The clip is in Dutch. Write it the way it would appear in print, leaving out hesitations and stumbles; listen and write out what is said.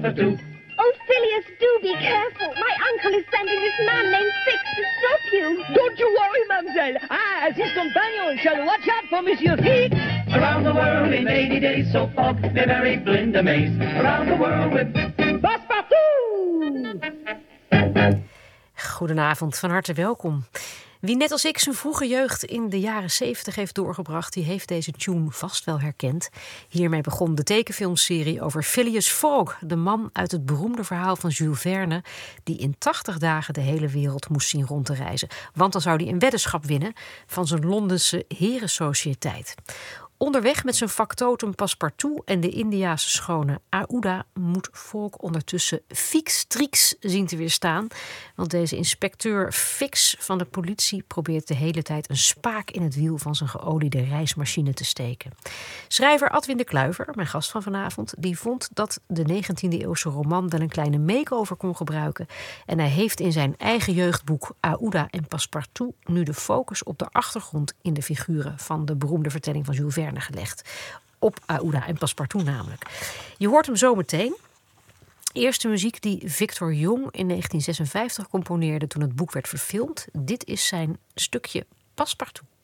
passepartout. Oh, Phileas, do be careful. My uncle is sending this man named Fix to stop you. Don't you worry, mademoiselle. I, as his companion, shall watch out for Monsieur Fix. Around the world in 80 days, so fog, be merry, blind amaze. Around the world with Passepartout! Goedenavond, van harte welkom. Wie net als ik zijn vroege jeugd in de jaren 70 heeft doorgebracht, die heeft deze tune vast wel herkend. Hiermee begon de tekenfilmserie over Phileas Fogg, de man uit het beroemde verhaal van Jules Verne, die in 80 dagen de hele wereld moest zien rond te reizen. Want dan zou hij een weddenschap winnen van zijn Londense herensociëteit. Onderweg met zijn factotum Passepartout en de Indiase schone Aouda moet Fogg ondertussen Fix zien te weerstaan. Want deze inspecteur Fix van de politie probeert de hele tijd een spaak in het wiel van zijn geoliede reismachine te steken. Schrijver Adwin de Kluiver, mijn gast van vanavond, die vond dat de 19e-eeuwse roman wel een kleine make-over kon gebruiken. En hij heeft in zijn eigen jeugdboek Aouda en Passepartout nu de focus op de achtergrond in de figuren van de beroemde vertelling van Jules Verne gelegd. Op Aouda en Passepartout namelijk. Je hoort hem zo meteen. Eerste muziek die Victor Jong in 1956 componeerde toen het boek werd verfilmd. Dit is zijn stukje Passepartout.